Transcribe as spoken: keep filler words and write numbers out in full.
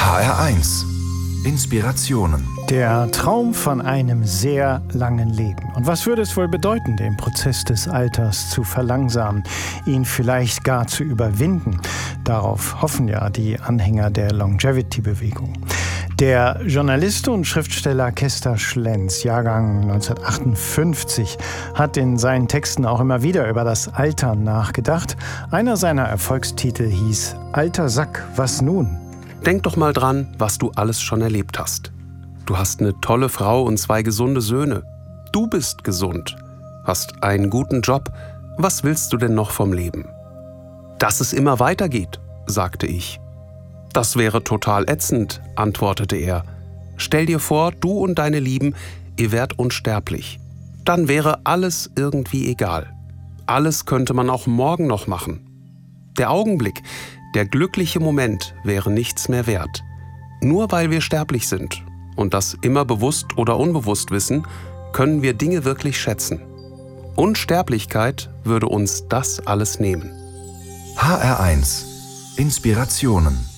H R eins. Inspirationen. Der Traum von einem sehr langen Leben. Und was würde es wohl bedeuten, den Prozess des Alters zu verlangsamen, ihn vielleicht gar zu überwinden? Darauf hoffen ja die Anhänger der Longevity-Bewegung. Der Journalist und Schriftsteller Kester Schlenz, Jahrgang neunzehnhundertachtundfünfzig, hat in seinen Texten auch immer wieder über das Altern nachgedacht. Einer seiner Erfolgstitel hieß »Alter Sack, was nun?« Denk doch mal dran, was du alles schon erlebt hast. Du hast eine tolle Frau und zwei gesunde Söhne. Du bist gesund, hast einen guten Job. Was willst du denn noch vom Leben? Dass es immer weitergeht, sagte ich. Das wäre total ätzend, antwortete er. Stell dir vor, du und deine Lieben, ihr wärt unsterblich. Dann wäre alles irgendwie egal. Alles könnte man auch morgen noch machen. Der Augenblick, der glückliche Moment wäre nichts mehr wert. Nur weil wir sterblich sind und das immer bewusst oder unbewusst wissen, können wir Dinge wirklich schätzen. Unsterblichkeit würde uns das alles nehmen. H R eins. Inspirationen.